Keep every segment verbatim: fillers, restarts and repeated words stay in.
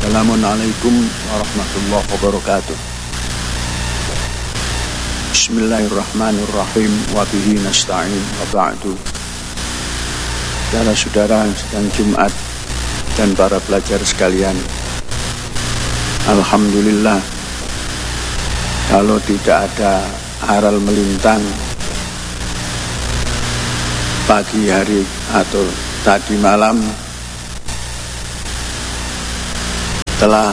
Assalamualaikum warahmatullahi wabarakatuh. Bismillahirrahmanirrahim. Wabihi nasta'in wa ba'du. Saudara-saudara sedang Jumat dan para pelajar sekalian, alhamdulillah, kalau tidak ada aral melintang pagi hari atau tadi malam, telah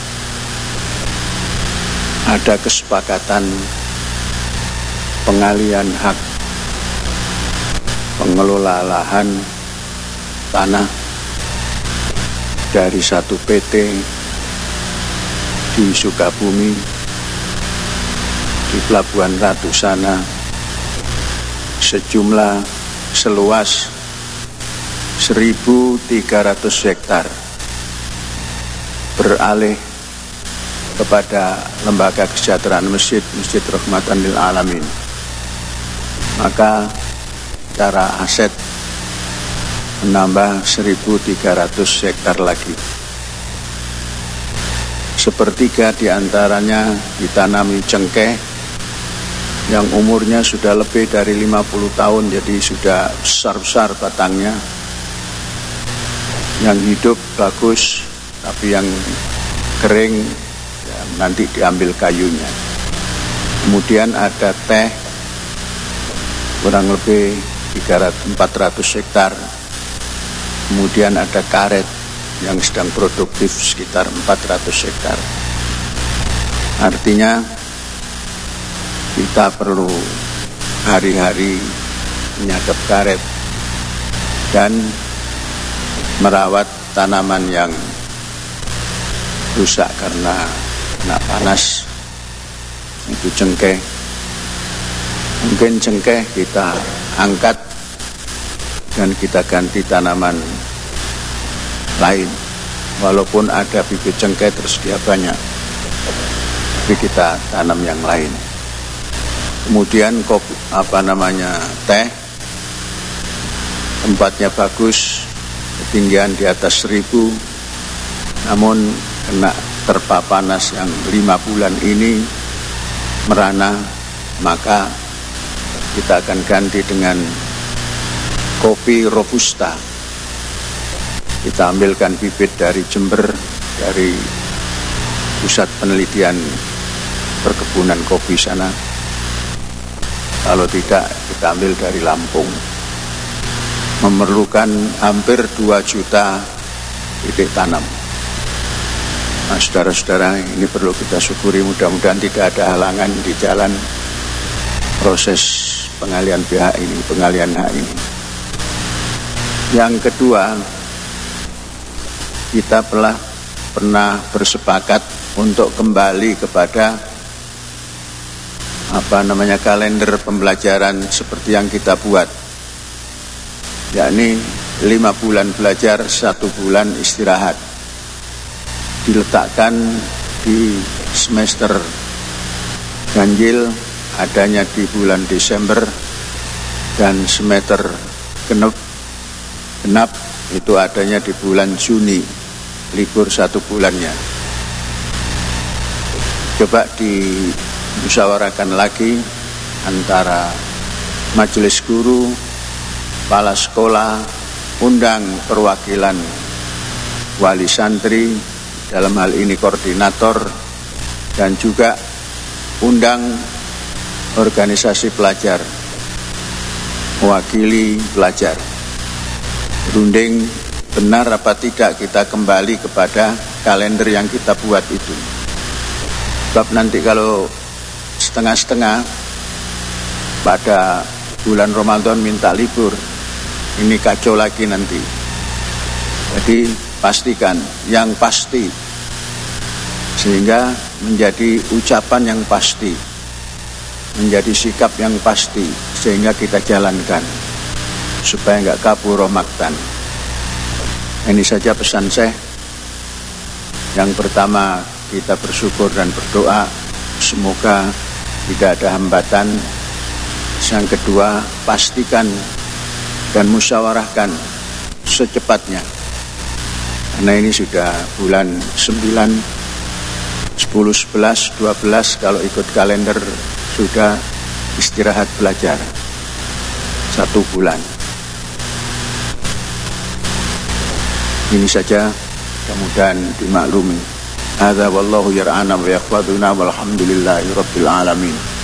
ada kesepakatan pengalihan hak pengelola lahan tanah dari satu P T di Sukabumi di Pelabuhan Ratu sana sejumlah seluas seribu tiga ratus hektar beralih kepada Lembaga Kesejahteraan Masjid, Masjid Rahmatan lil Alamin. Maka secara aset menambah seribu tiga ratus hektar lagi. Sepertiga diantaranya ditanami cengkeh yang umurnya sudah lebih dari lima puluh tahun, jadi sudah besar-besar batangnya. Yang hidup bagus, tapi yang kering ya, nanti diambil kayunya. Kemudian ada teh kurang lebih empat ratus hektar. Kemudian ada karet yang sedang produktif sekitar empat ratus hektar. Artinya kita perlu hari-hari menyadap karet dan merawat tanaman yang rusak karena kena panas, itu cengkeh. Mungkin cengkeh kita angkat dan kita ganti tanaman lain, walaupun ada bibit cengkeh tersedia banyak, tapi kita tanam yang lain. Kemudian kopi, apa namanya teh, tempatnya bagus, ketinggian di atas seribu, namun kena terpa panas yang lima bulan ini merana, maka kita akan ganti dengan kopi robusta. Kita ambilkan bibit dari Jember, dari pusat penelitian perkebunan kopi sana. Kalau tidak, kita ambil dari Lampung. Memerlukan hampir dua juta titik tanam. Nah, saudara-saudara, ini perlu kita syukuri, mudah-mudahan tidak ada halangan di jalan proses pengalihan B H ini, pengalihan hak ini. Yang kedua, kita telah pernah bersepakat untuk kembali kepada apa namanya kalender pembelajaran seperti yang kita buat, yakni lima bulan belajar, satu bulan istirahat. Diletakkan di semester ganjil adanya di bulan Desember, dan semester genap, genap itu adanya di bulan Juni, libur satu bulannya. Coba dimusyawarahkan lagi antara majelis guru, kepala sekolah, undang perwakilan wali santri, dalam hal ini koordinator, dan juga undang organisasi pelajar, mewakili pelajar. Runding benar apa tidak kita kembali kepada kalender yang kita buat itu. Sebab nanti kalau setengah-setengah pada bulan Ramadan minta libur, ini kacau lagi nanti. Jadi pastikan yang pasti, sehingga menjadi ucapan yang pasti, menjadi sikap yang pasti, sehingga kita jalankan supaya enggak kabur maktan. Ini saja pesan saya. Yang pertama, kita bersyukur dan berdoa semoga tidak ada hambatan. Yang kedua, pastikan dan musyawarahkan secepatnya Karena ini sudah bulan sembilan, sepuluh, sebelas, dua belas, kalau ikut kalender sudah istirahat belajar satu bulan. Ini saja, kemudian dimaklumi. Hadza wallahu yar'ana wa yahfazuna walhamdulillahi rabbil alamin.